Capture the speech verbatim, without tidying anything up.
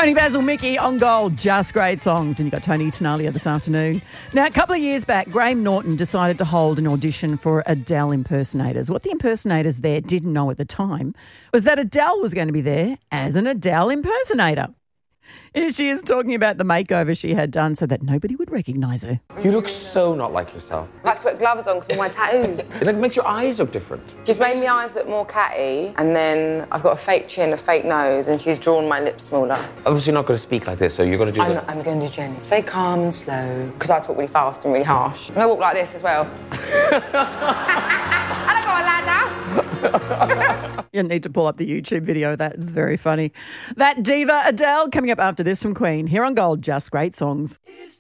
Tony Basil, Mickey on Gold, just great songs. And you got Tony Tenalia this afternoon. Now, a couple of years back, Graham Norton decided to hold an audition for Adele impersonators. What the impersonators there didn't know at the time was that Adele was going to be there as an Adele impersonator. Here she is talking about the makeover she had done so that nobody would recognise her. You look so not like yourself. I had to put gloves on because of my tattoos. It like, makes your eyes look different. She's made my eyes look more catty, and then I've got a fake chin, a fake nose, and she's drawn my lips smaller. Obviously you're not going to speak like this, so you're going to do I'm, that. I'm going to do Jenny. It's very calm and slow, because I talk really fast and really harsh. I'm going to walk like this as well. And I got a ladder. You need to pull up the YouTube video. That is very funny. That diva Adele coming up after this from Queen. Here on Gold, just great songs.